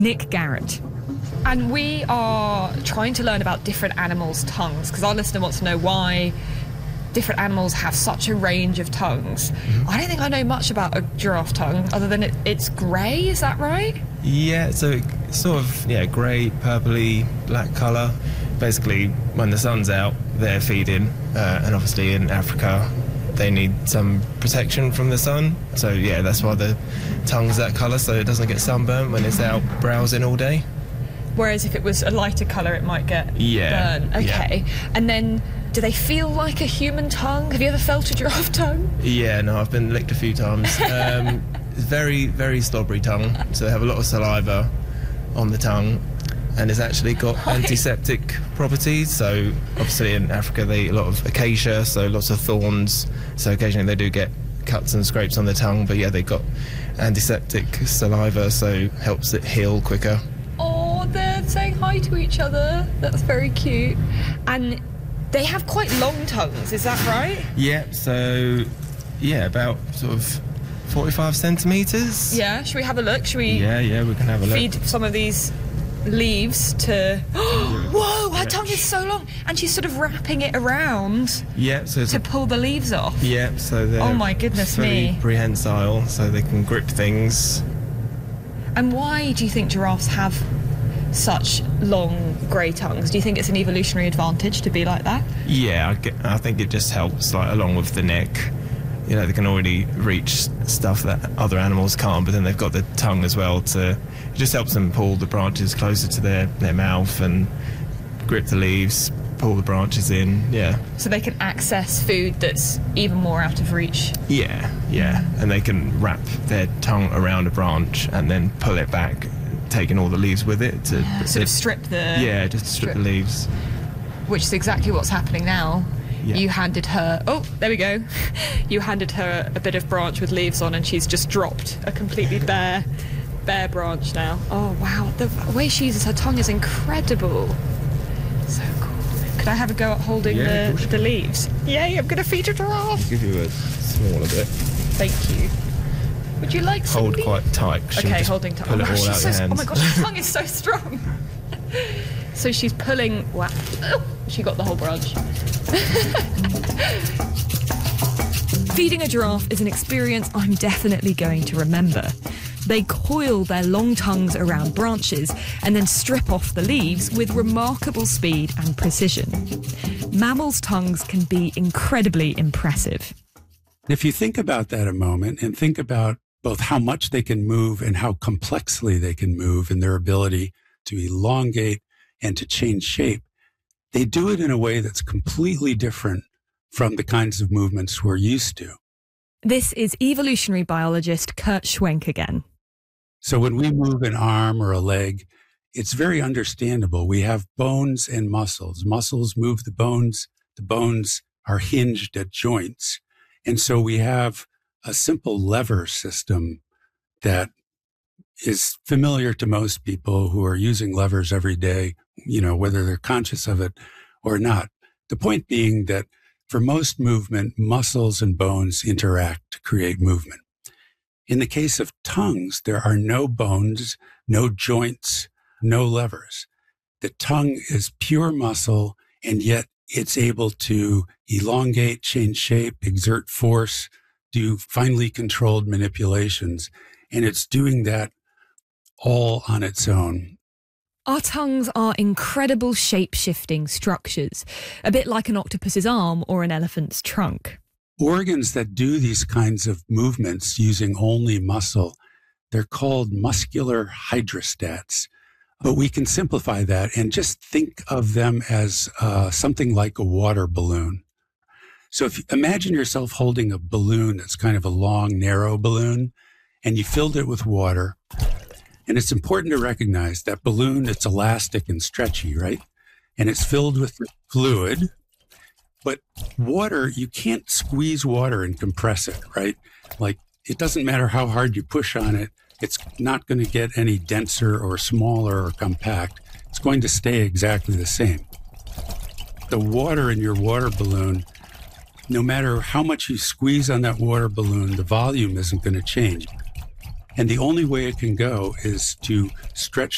Nick Garrett. And we are trying to learn about different animals' tongues, because our listener wants to know why different animals have such a range of tongues. I don't think I know much about a giraffe tongue, other than it's grey, is that right? Yeah, so it's sort of, grey, purpley, black colour. Basically, when the sun's out, they're feeding, and obviously in Africa, they need some protection from the sun. So, that's why the tongue's that colour, so it doesn't get sunburnt when it's out browsing all day. Whereas if it was a lighter colour, it might get burnt. Okay. Yeah. And then, do they feel like a human tongue? Have you ever felt a giraffe tongue? Yeah, no, I've been licked a few times. It's very, very slobbery tongue, so they have a lot of saliva on the tongue, and it's actually got antiseptic properties. So obviously in Africa they eat a lot of acacia, so lots of thorns, so occasionally they do get cuts and scrapes on the tongue, but they've got antiseptic saliva, so helps it heal quicker. Oh, they're saying hi to each other. That's very cute. And they have quite long tongues, is that right? Yeah, so about sort of 45 centimetres. Yeah, should we have a look? Should we? Yeah, we can have a look. Feed some of these leaves to... Whoa, her tongue is so long. And she's sort of wrapping it around to pull the leaves off. Yeah, so they're oh my goodness fully me. prehensile, so they can grip things. And why do you think giraffes have such long grey tongues? Do you think it's an evolutionary advantage to be like that? Yeah, I think it just helps, along with the neck. They can already reach stuff that other animals can't, but then they've got the tongue as well it just helps them pull the branches closer to their mouth and grip the leaves, pull the branches in, So they can access food that's even more out of reach? Yeah, and they can wrap their tongue around a branch and then pull it back, taking all the leaves with it to... sort of strip the... Yeah, just strip the leaves. Which is exactly what's happening now. Yeah. You handed her... Oh, there we go. You handed her a bit of branch with leaves on and she's just dropped a completely bare branch now. Oh, wow. The way she uses her tongue is incredible. So cool. Could I have a go at holding the leaves? Yay, I'm going to feed a giraffe. I'll give you a smaller bit. Thank you. Would you like some? Hold quite tight. Okay, holding tight. Pull it all out of your hands. Oh my gosh, her tongue is so strong. So she's pulling... Wow. Oh, she got the whole branch. Feeding a giraffe is an experience I'm definitely going to remember. They coil their long tongues around branches and then strip off the leaves with remarkable speed and precision. Mammals' tongues can be incredibly impressive. If you think about that a moment and think about both how much they can move and how complexly they can move and their ability to elongate and to change shape, they do it in a way that's completely different from the kinds of movements we're used to. This is evolutionary biologist Kurt Schwenk again. So when we move an arm or a leg, it's very understandable. We have bones and muscles. Muscles move the bones. The bones are hinged at joints. And so we have a simple lever system that is familiar to most people who are using levers every day, whether they're conscious of it or not. The point being that for most movement, muscles and bones interact to create movement. In the case of tongues, there are no bones, no joints, no levers. The tongue is pure muscle, and yet it's able to elongate, change shape, exert force, do finely controlled manipulations. And it's doing that all on its own. Our tongues are incredible shape-shifting structures, a bit like an octopus's arm or an elephant's trunk. Organs that do these kinds of movements using only muscle, they're called muscular hydrostats. But we can simplify that and just think of them as something like a water balloon. So if you imagine yourself holding a balloon that's kind of a long, narrow balloon, and you filled it with water. And it's important to recognize that balloon, it's elastic and stretchy, right? And it's filled with fluid. But water, you can't squeeze water and compress it, right? Like, it doesn't matter how hard you push on it. It's not going to get any denser or smaller or compact. It's going to stay exactly the same. The water in your water balloon, no matter how much you squeeze on that water balloon, the volume isn't going to change. And the only way it can go is to stretch